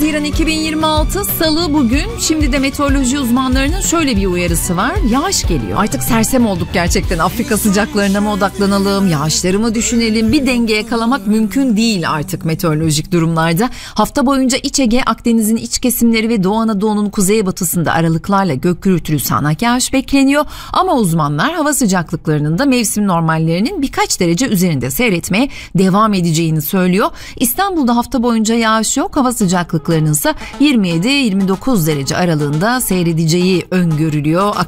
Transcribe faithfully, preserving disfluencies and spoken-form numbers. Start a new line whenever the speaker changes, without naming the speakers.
Haziran iki bin yirmi altı Salı bugün. Şimdi de meteoroloji uzmanlarının şöyle bir uyarısı var. Yağış geliyor. Artık sersem olduk gerçekten. Afrika sıcaklarına mı odaklanalım, yağışları mı düşünelim? Bir denge yakalamak mümkün değil artık meteorolojik durumlarda. Hafta boyunca İç Ege, Akdeniz'in iç kesimleri ve Doğu Anadolu'nun kuzeybatısında aralıklarla gök gürültülü sağanak yağış bekleniyor. Ama uzmanlar hava sıcaklıklarının da mevsim normallerinin birkaç derece üzerinde seyretmeye devam edeceğini söylüyor. İstanbul'da hafta boyunca yağış yok. Hava sıcaklıklarının ise yirmi yedi yirmi dokuz derece aralığında seyredeceği öngörülüyor.